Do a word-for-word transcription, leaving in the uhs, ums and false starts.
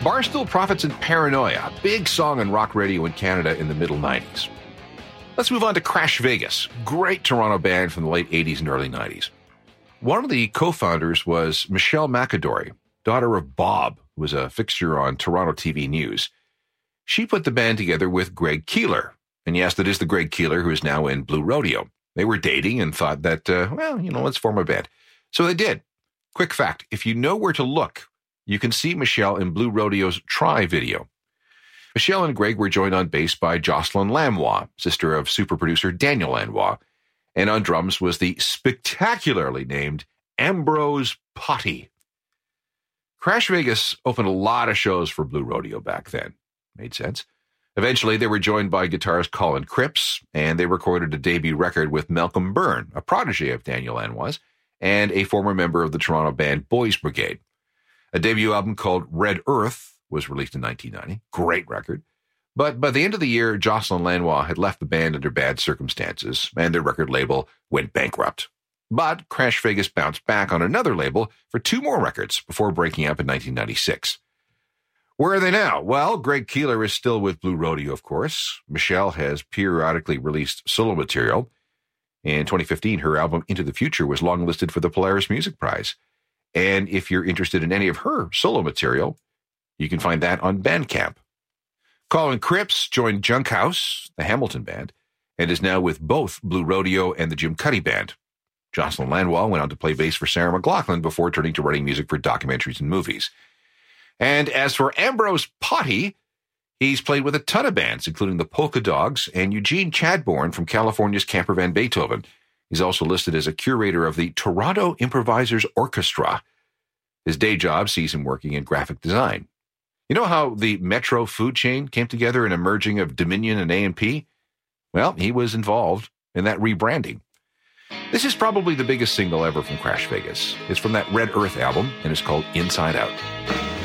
Barstool, Prophets, and Paranoia, a big song on rock radio in Canada in the middle nineties. Let's move on to Crash Vegas, great Toronto band from the late eighties and early nineties. One of the co-founders was Michelle McAdory, daughter of Bob, who was a fixture on Toronto T V News. She put the band together with Greg Keeler. And yes, that is the Greg Keeler who is now in Blue Rodeo. They were dating and thought that, uh, well, you know, let's form a band. So they did. Quick fact, if you know where to look, you can see Michelle in Blue Rodeo's Try video. Michelle and Greg were joined on bass by Jocelyn Lanois, sister of super producer Daniel Lanois. And on drums was the spectacularly named Ambrose Potty. Crash Vegas opened a lot of shows for Blue Rodeo back then. Made sense. Eventually, they were joined by guitarist Colin Cripps, and they recorded a debut record with Malcolm Byrne, a protege of Daniel Lanois, and a former member of the Toronto band Boys Brigade. A debut album called Red Earth was released in nineteen ninety. Great record. But by the end of the year, Jocelyn Lanois had left the band under bad circumstances, and their record label went bankrupt. But Crash Vegas bounced back on another label for two more records before breaking up in nineteen ninety-six. Where are they now? Well, Greg Keeler is still with Blue Rodeo, of course. Michelle has periodically released solo material. In twenty fifteen, her album Into the Future was longlisted for the Polaris Music Prize. And if you're interested in any of her solo material, you can find that on Bandcamp. Colin Cripps joined Junkhouse, the Hamilton band, and is now with both Blue Rodeo and the Jim Cuddy band. Jocelyn Lanois went on to play bass for Sarah McLachlan before turning to writing music for documentaries and movies. And as for Ambrose Potty, he's played with a ton of bands, including the Polka Dogs and Eugene Chadbourne from California's Camper Van Beethoven. He's also listed as a curator of the Toronto Improvisers Orchestra. His day job sees him working in graphic design. You know how the Metro food chain came together in a merging of Dominion and A and P? Well, he was involved in that rebranding. This is probably the biggest single ever from Crash Vegas. It's from that Red Earth album, and it's called Inside Out.